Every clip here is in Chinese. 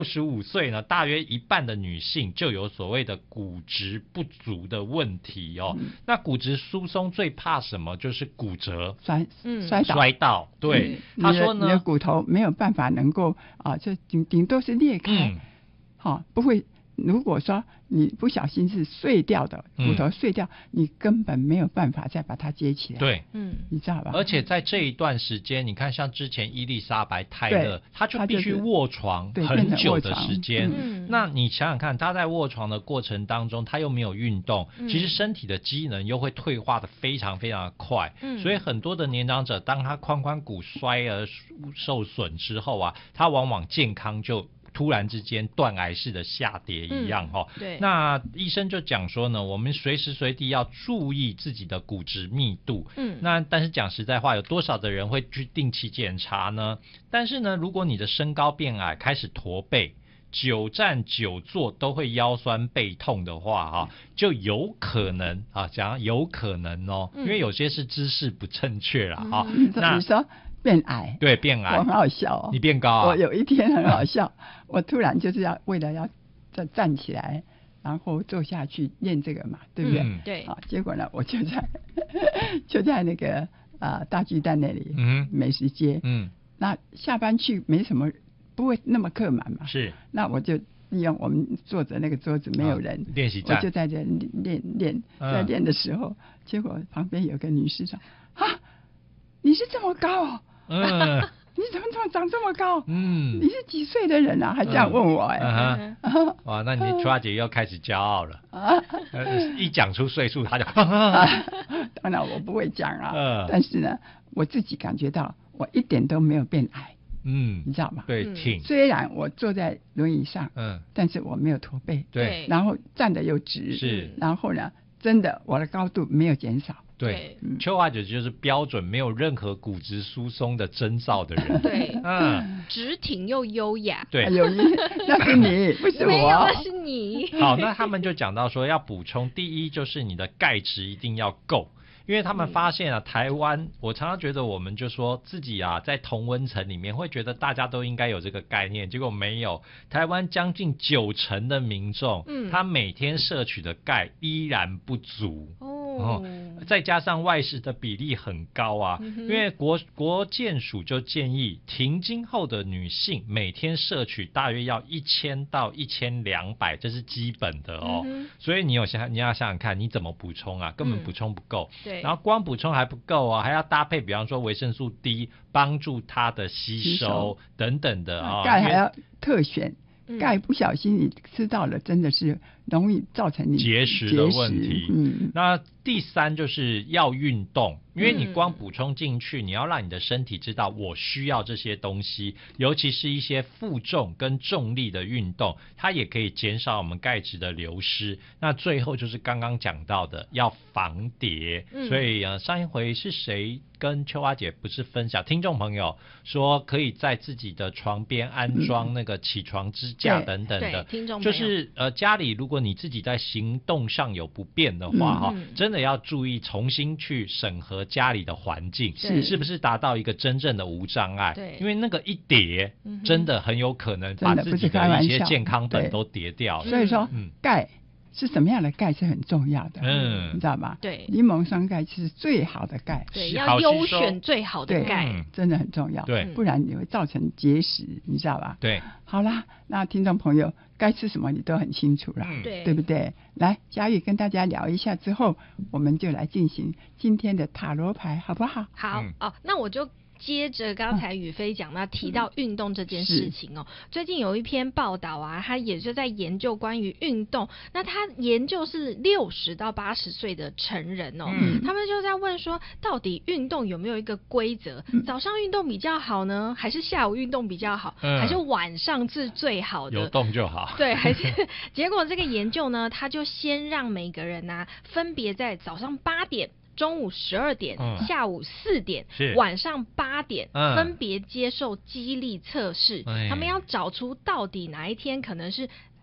65岁呢，大约一半的女性就有所谓的骨质不足的问题哦。那骨质疏松最怕什么？就是骨折、摔倒。对，他说呢， 你的骨头没有办法能够就顶多是裂开，不会。如果说你不小心是碎掉的，骨头碎掉，你根本没有办法再把它接起来。 对， 你知道吧？ 而且在这一段时间，你看像之前伊丽莎白泰勒，他就必须卧床很久的时间。那你想想看，他在卧床的过程当中，他又没有运动，其实身体的机能又会退化的非常非常的快。所以很多的年长者，当他髋骨摔而受损之后啊，他往往健康就突然之间断崖式的下跌一样对。 那医生就讲说呢，我们随时随地要注意自己的骨质密度。那但是讲实在话，有多少的人会去定期检查呢？但是呢，如果你的身高变矮，开始驼背，久站久坐都会腰酸背痛的话就有可能讲有可能因为有些是姿势不正确啦那你说变矮， 对，变矮， 我很好笑你变高我有一天很好笑我突然就是为了要再站起来，然后坐下去练这个嘛，对不对？ 对。 结果呢，我就在那个大巨蛋那里，美食街，那下班去没什么，不会那么客满嘛。 是。 那我就利用我们坐着那个桌子没有人， 练习站， 我就在这练，在练的时候，结果旁边有个女士说：“你是这么高你怎么长这么高？你是几岁的人啊？还这样问我哇，那你抓姐又开始骄傲了一讲出岁数，他就当然我不会讲但是呢，我自己感觉到我一点都没有变矮。你知道吗？ 对， 虽然我坐在轮椅上，但是我没有驼背， 对， 然后站得又直， 是， 然后呢，真的我的高度没有减少。 对，秋华姐就是标准没有任何骨质疏松的征兆的人。 对，直挺又优雅。 对， 那是你，不是我。 没有，那是你。 好，那他们就讲到说要补充，第一就是你的钙质一定要够。因为他们发现台湾，我常常觉得我们就说自己在同温层里面会觉得大家都应该有这个概念，结果没有。台湾将近90%的民众，他每天摄取的钙依然不足。再加上外食的比例很高因为国健署就建议停经后的女性每天摄取大约要1000到1200，这是基本的所以你要想想看你怎么补充根本补充不够。 对， 然后光补充还不够还要搭配比方说维生素 D 帮助它的吸收等等的钙还要特选。钙不小心你吃到了，真的是容易造成你结石的问题。那第三就是要运动，因为你光补充进去，你要让你的身体知道我需要这些东西，尤其是一些负重跟重力的运动，它也可以减少我们钙质的流失。那最后就是刚刚讲到的要防跌，所以上一回是谁跟秋花姐不是分享，听众朋友说可以在自己的床边安装那个起床支架等等的，就是家里如果你自己在行动上有不便的话真的要注意重新去审核家里的环境是不是达到一个真正的无障碍，因为那个一跌真的很有可能把自己的一些健康本都跌掉了。 所以说钙是什么样的钙是很重要的，你知道吗？ 对， 柠檬酸钙是最好的钙， 对，要优选最好的钙， 真的很重要， 对， 不然你会造成结石，你知道吧？ 对， 好啦，那听众朋友该吃什么你都很清楚了，对不对？来，嘉玉跟大家聊一下之后，我们就来进行今天的塔罗牌，好不好？ 好那我就接着刚才宇飞讲到提到运动这件事情最近有一篇报道他也就在研究关于运动，那他研究是60到80岁的成人他们就在问说到底运动有没有一个规则，早上运动比较好呢，还是下午运动比较好，还是晚上是最好的， 有动就好， 对，还是结果这个研究呢，他就先让每个人分别在早上8点、中午12点、下午4点、晚上8点分别接受激励测试，他们要找出到底哪一天可能是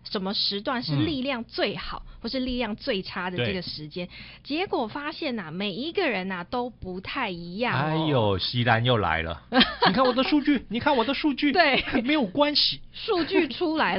什么时段是力量最好，或是力量最差的这个时间。结果发现每一个人都不太一样。 哎呦，西兰又来了！你看我的数据，你看我的数据， 对， 没有关系， 数据出来了。